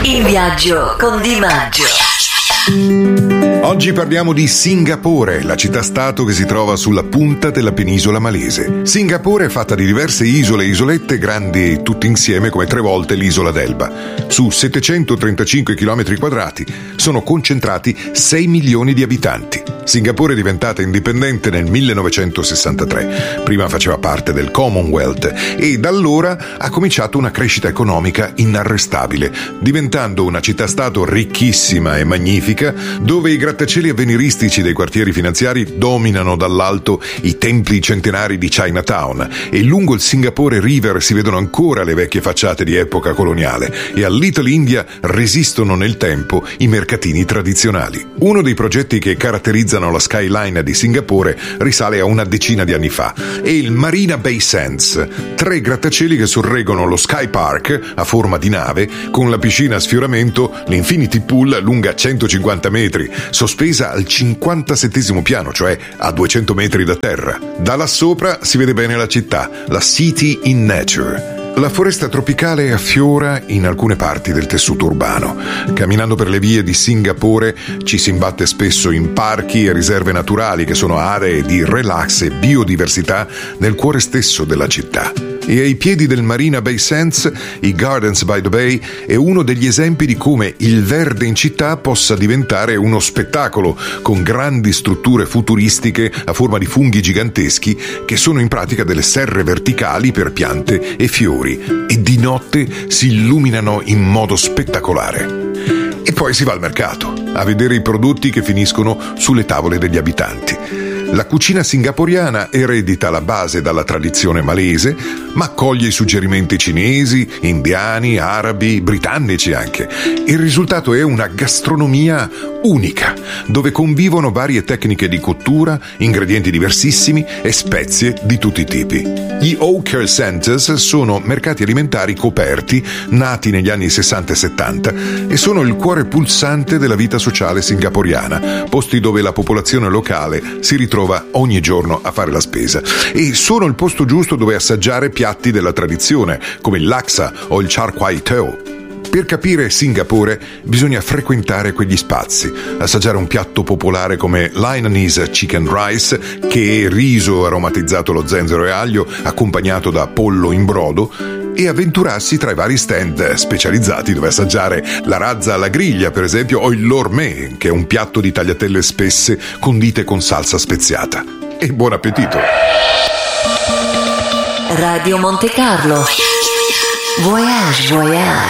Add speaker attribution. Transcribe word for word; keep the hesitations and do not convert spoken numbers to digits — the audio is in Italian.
Speaker 1: In viaggio con Di Maggio.
Speaker 2: Oggi parliamo di Singapore, la città-stato che si trova sulla punta della penisola malese. Singapore è fatta di diverse isole e isolette grandi tutte insieme come tre volte l'isola d'Elba. Su settecentotrentacinque chilometri quadrati sono concentrati sei milioni di abitanti. Singapore è diventata indipendente nel millenovecentosessantatré, prima faceva parte del Commonwealth e da allora ha cominciato una crescita economica inarrestabile, diventando una città-stato ricchissima e magnifica, dove i grattacieli avveniristici dei quartieri finanziari dominano dall'alto i templi centenari di Chinatown e lungo il Singapore River si vedono ancora le vecchie facciate di epoca coloniale e a Little India resistono nel tempo i mercatini tradizionali. Uno dei progetti che caratterizza la skyline di Singapore risale a una decina di anni fa. È il Marina Bay Sands, tre grattacieli che sorreggono lo Sky Park a forma di nave con la piscina a sfioramento, l'Infinity Pool lunga centocinquanta metri, sospesa al cinquantasettesimo piano, cioè a duecento metri da terra. Da là sopra si vede bene la città, la City in Nature. La foresta tropicale affiora in alcune parti del tessuto urbano. Camminando per le vie di Singapore ci si imbatte spesso in parchi e riserve naturali che sono aree di relax e biodiversità nel cuore stesso della città. E ai piedi del Marina Bay Sands, i Gardens by the Bay è uno degli esempi di come il verde in città possa diventare uno spettacolo, con grandi strutture futuristiche a forma di funghi giganteschi che sono in pratica delle serre verticali per piante e fiori e di notte si illuminano in modo spettacolare. E poi si va al mercato a vedere i prodotti che finiscono sulle tavole degli abitanti. La cucina singaporiana eredita la base dalla tradizione malese, ma accoglie i suggerimenti cinesi, indiani, arabi, britannici anche. Il risultato è una gastronomia unica, dove convivono varie tecniche di cottura, ingredienti diversissimi e spezie di tutti i tipi. Gli Hawker Centers sono mercati alimentari coperti, nati negli anni sessanta e settanta, e sono il cuore pulsante della vita sociale singaporiana, posti dove la popolazione locale si ritrova ogni giorno a fare la spesa. E sono il posto giusto dove assaggiare piatti della tradizione, come il laksa o il char kway teow. Per capire Singapore bisogna frequentare quegli spazi, assaggiare un piatto popolare come l'Hainanese Chicken Rice, che è riso aromatizzato allo zenzero e aglio accompagnato da pollo in brodo, e avventurarsi tra i vari stand specializzati dove assaggiare la razza alla griglia, per esempio, o il lor mee, che è un piatto di tagliatelle spesse condite con salsa speziata. E buon appetito!
Speaker 1: Radio Monte Carlo. Voyage, voyage.